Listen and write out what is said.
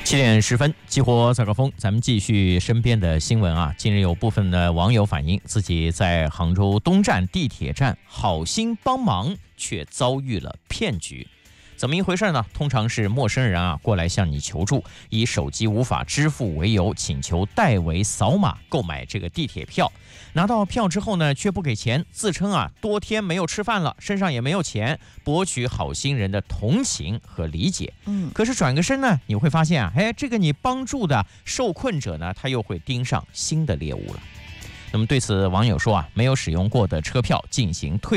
7点10分，激活早高峰，咱们继续身边的新闻啊。近日有部分的网友反映，自己在杭州东站地铁站好心帮忙，却遭遇了骗局。怎么一回事呢？通常是陌生人过来向你求助，以手机无法支付为由，请求代为扫码购买这个地铁票。拿到票之后呢，却不给钱，自称多天没有吃饭了，身上也没有钱，博取好心人的同情和理解。可是转个身呢，你会发现这个你帮助的受困者呢，他又会盯上新的猎物了。那么对此，网友说没有使用过的车票进行退